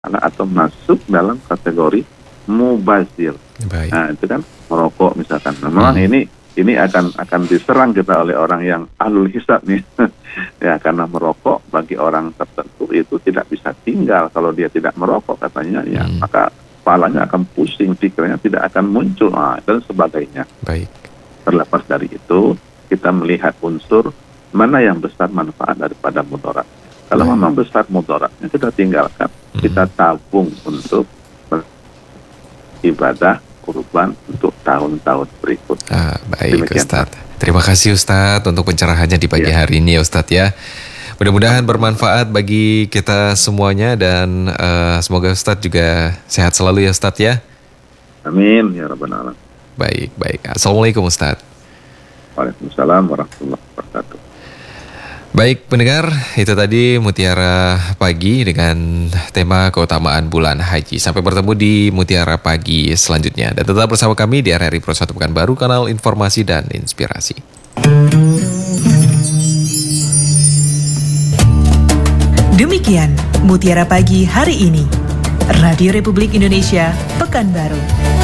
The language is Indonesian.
atau masuk dalam kategori mubazir. Baik. Nah, itu kan merokok misalkan. Nah, memang ini akan diserang kita oleh orang yang ahlul hisab nih. Ya, karena merokok bagi orang tertentu itu tidak bisa tinggal kalau dia tidak merokok katanya, ya maka kepalanya akan pusing, pikirannya tidak akan muncul, dan sebagainya. Baik. Terlepas dari itu, kita melihat unsur mana yang besar manfaat daripada mudarat. Kalau memang besar mudaratnya, kita tinggalkan. Kita tabung untuk ibadah kurban untuk tahun-tahun berikut. Baik, Demikian, Ustadz. Terima kasih Ustadz untuk pencerahannya di pagi hari ini ya Ustadz ya. Mudah-mudahan bermanfaat bagi kita semuanya dan semoga Ustadz juga sehat selalu ya Ustadz ya. Amin ya rabbal alamin. Baik. Assalamualaikum Ustadz. Waalaikumsalam warahmatullahi wabarakatuh. Baik pendengar, itu tadi Mutiara Pagi dengan tema keutamaan bulan haji. Sampai bertemu di Mutiara Pagi selanjutnya. Dan tetap bersama kami di RRI Pro 1 Pekanbaru, kanal informasi dan inspirasi. Demikian Mutiara Pagi hari ini. Radio Republik Indonesia, Pekanbaru.